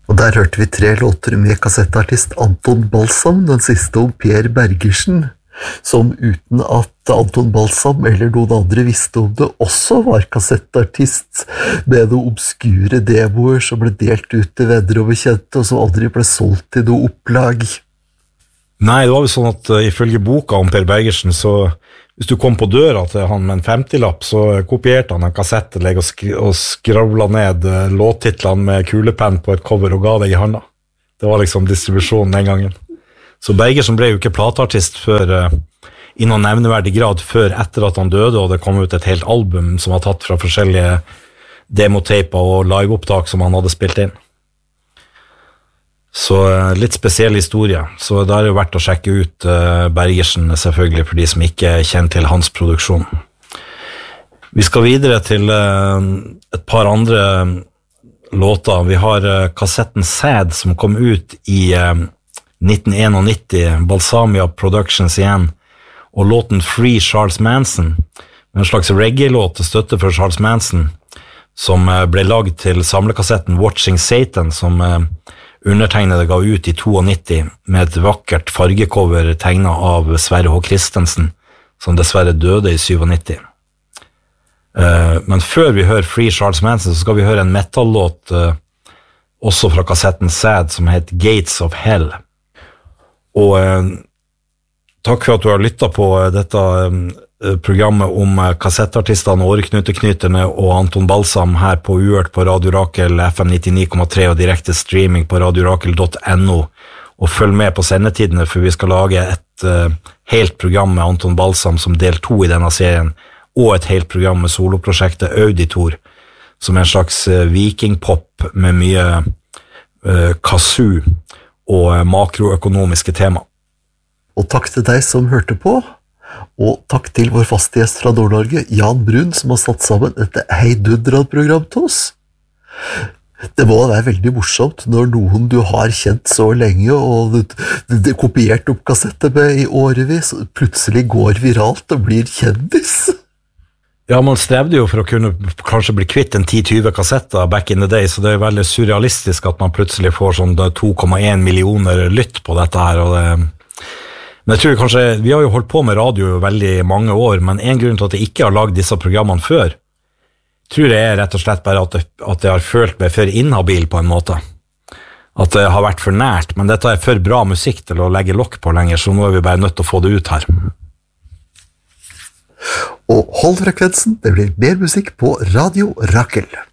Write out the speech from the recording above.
Og der hørte vi 3 låter med kassettartist Anton Balsam, den siste om Per Bergersen, som uten at Anton Balsam eller noen andre visste om det, også var kassettartist med noen obskure demoer som ble delt ut til venner og bekjente, og som aldri ble solgt til noe opplag. Nei, det var jo sånn at ifølge boka om Per Bergersen, så hvis du kom på døra til han med en 50-lapp, så kopierte han en kassettelegg og skravla ned låttitlene med kulepenn på et cover og ga deg i handa. Det var liksom distribusjonen den gangen. Så Bergersen ble jo ikke plateartist før, i noen nevneverdig grad, før etter at han døde, og det kom ut et helt album som var tatt fra forskjellige demotaper og liveopptak som han hadde spilt inn. Så litt spesiell historie, så det er jo verdt å sjekke ut Bergersen selvfølgelig for de som ikke kjenner til hans produksjon. Vi skal videre til et par andre låter. Vi har kassetten Sad som kom ut i 1991, Balsamia Productions igjen, og låten Free Charles Manson, en slags reggae-låt til støtte for Charles Manson, som ble lagd til samlekassetten Watching Satan, som undertegnede ga ut i 92 med et vakkert fargecover tegnet av Sverre H. Christensen, som dessverre døde i 97. Men før vi hører Free Charles Manson, så skal vi høre en metal-låt også fra kassetten Sad, som heter Gates of Hell. Og takk for at du har lyttet på dette programmet om kassettartistene, Åreknuteknyterne og Anton Balsam her på Uhørt på Radio Rakel FM 99,3 og direkte streaming på radiorakel.no, og følg med på sendetidene, for vi skal lage et helt program med Anton Balsam som del 2 i denne serien, og et helt program med soloprosjektet Auditor, som er en slags vikingpop med mye kazoo og makroøkonomiske tema. Og takk til deg som hørte på, og takk til vår faste gjest fra Nord-Norge, Jan Brun, som har satt sammen dette heidundradprogram til oss. Det må være veldig morsomt når noen du har kjent så lenge, og det kopiert opp kassetter med i årevis, plutselig går viralt og blir kjendis. Ja, man strevde jo for å kunne kanskje bli kvitt en 10-20 kassetter back in the day, så det er veldig surrealistisk at man plutselig får sånn 2,1 millioner lytt på dette her, og det... Men jeg tror kanskje, vi har jo holdt på med radio veldig mange år, men en grunn til at jeg ikke har lagd disse programmene før, tror jeg er rett og slett bare at jeg har følt meg for inhabil på en måte. At det har vært for nært, men dette er for bra musikk til å legge lokk på lenger, så nå er vi bare nødt til å få det ut her. Og hold frekvensen, det blir mer musikk på Radio Rakel.